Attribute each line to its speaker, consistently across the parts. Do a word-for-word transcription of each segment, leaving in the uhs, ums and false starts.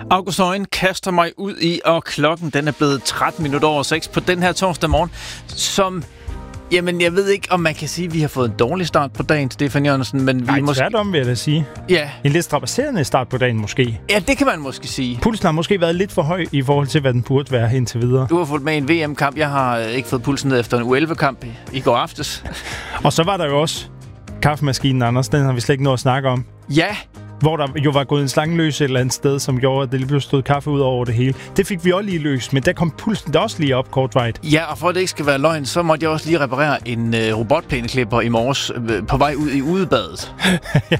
Speaker 1: August Øjen kaster mig ud i, og klokken den er blevet tretten minutter over seks på den her torsdag morgen, som... Jamen, jeg ved ikke, om man kan sige, at vi har fået en dårlig start på dagen, Stefan Jørgensen, men
Speaker 2: Nej,
Speaker 1: vi måske...
Speaker 2: tværtom vil jeg da sige.
Speaker 1: Ja.
Speaker 2: En lidt strapasserende start på dagen, måske.
Speaker 1: Ja, det kan man måske sige.
Speaker 2: Pulsen har måske været lidt for høj i forhold til, hvad den burde være indtil videre.
Speaker 1: Du har fulgt med i en V M-kamp. Jeg har ikke fået pulsen ned efter en U elleve-kamp i, i går aftes.
Speaker 2: Og så var der jo også kaffemaskinen, Anders. Den har vi slet ikke nået at snakke om.
Speaker 1: Ja.
Speaker 2: Hvor der jo var gået en slange løs et eller andet sted, som gjorde, at det lige pludselig stod kaffe ud over det hele. Det fik vi også lige løst, men der kom pulsen da også lige op kortvejt.
Speaker 1: Ja, og for at det ikke skal være løgn, så måtte jeg også lige reparere en øh, robotplæneklipper i morges øh, på vej ud i udebadet.
Speaker 2: ja.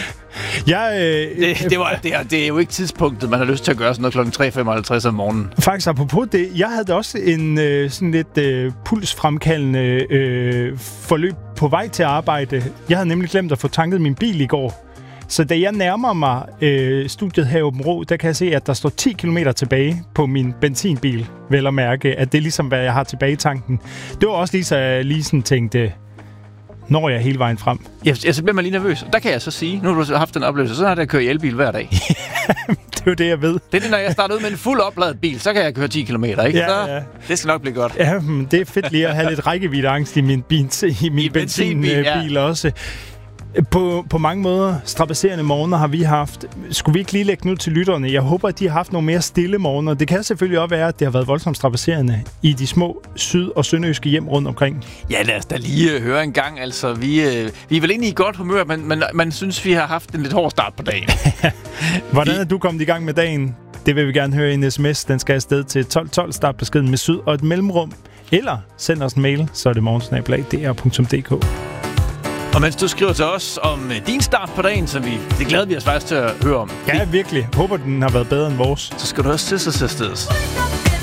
Speaker 2: Jeg, øh,
Speaker 1: det, det, var, det, er, det er jo ikke tidspunktet, man har lyst til at gøre sådan noget klokken tre femoghalvtreds om morgenen.
Speaker 2: Faktisk apropos det, jeg havde da også en øh, sådan lidt øh, pulsfremkaldende øh, forløb på vej til arbejde. Jeg havde nemlig glemt at få tanket min bil i går. Så da jeg nærmer mig øh, studiet her i Aabenraa, der kan jeg se, at der står ti kilometer tilbage på min benzinbil, vel at mærke, at det er ligesom, hvad jeg har tilbage i tanken. Det var også lige så jeg lige sådan tænkte, når jeg hele vejen frem.
Speaker 1: Ja, så bliver man lige nervøs. Der kan jeg så sige, nu har du haft den oplevelse, så har jeg kørt i elbil hver dag.
Speaker 2: Det er jo det, jeg ved.
Speaker 1: Det er det, når jeg starter ud med en fuld opladet bil, så kan jeg køre ti kilometer, ikke?
Speaker 2: Ja,
Speaker 1: så,
Speaker 2: ja.
Speaker 1: Det skal nok blive godt.
Speaker 2: Ja, men det er fedt lige at have lidt rækkeviddeangst i min, bin, i min
Speaker 1: I benzinbil,
Speaker 2: benzinbil
Speaker 1: ja.
Speaker 2: også. På, på mange måder strapasserende morgener har vi haft. Skulle vi ikke lige lægge nu til lytterne? Jeg håber, at de har haft nogle mere stille morgener. Det kan selvfølgelig også være, at det har været voldsomt strapasserende i de små syd- og sønderjyske hjem rundt omkring.
Speaker 1: Ja, lad os da lige uh, høre en gang. Altså, vi, uh, vi er vel egentlig i godt humør, men, men man synes, vi har haft en lidt hård start på dagen.
Speaker 2: Hvordan er du kommet i gang med dagen? Det vil vi gerne høre i en sms. Den skal afsted til tolv tolv. Start beskeden med syd og et mellemrum. Eller send os en mail, så er det morgensnabel-a punktum d r punktum d k.
Speaker 1: Og mens du skriver til os om uh, din start på dagen, så vi, det glæder vi os faktisk til at høre om.
Speaker 2: Ja, virkelig. Håber, den har været bedre end vores.
Speaker 1: Så skal du også til sig stedet.